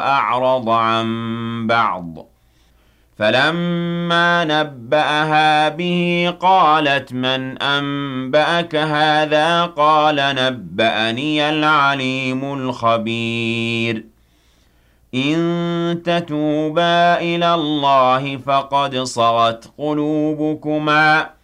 أعرض عن بعض. فلما نبأها به قالت من أنبأك هذا قال نبأني العليم الخبير إن تتوبا إلى الله فقد صغت قلوبكما